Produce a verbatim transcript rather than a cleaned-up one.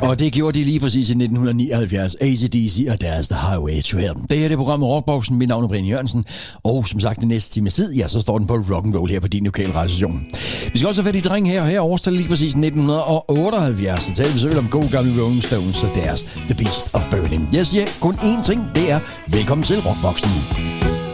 Og det gjorde de lige præcis i nitten nioghalvfjerds. A C D C og deres The Highway to Hell. Det her er det program med Rockboxen. Mit navn er Brian Jørgensen. Og som sagt, det næste time tid, ja, så står den på rock'n'roll her på din lokale radiostation. Vi skal også have fat i dreng her, og her årstal lige præcis nitten otteoghalvfjerds. Så taler vi selvfølgelig om gode gamle Rolling Stones og deres The Beast of Burning. Jeg siger kun én ting, det er velkommen til Rockboxen.